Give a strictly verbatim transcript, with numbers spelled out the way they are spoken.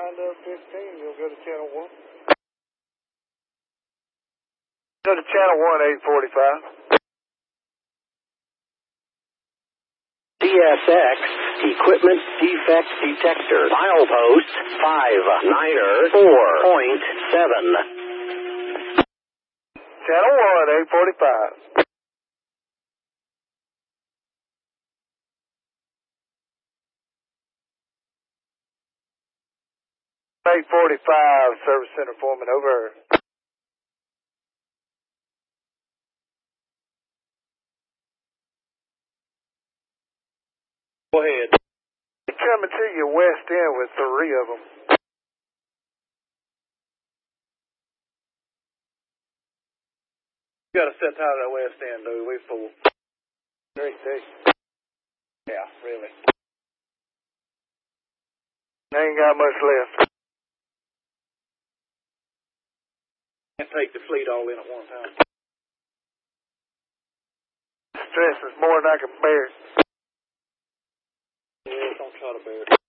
wind up fifteen, you'll go to channel one. Go to channel one, eight forty-five. D S X Equipment Defect Detector. Milepost five niner four point seven. Channel one, eight forty-five. eight forty-five, Service Center Foreman, over. Go ahead. Coming to your west end with three of them. You gotta set out of that west end, dude. We full. Three, six. Yeah, really. Ain't got much left. Can't take the fleet all in at one time. Stress is more than I can bear. Yeah, don't try to bear it.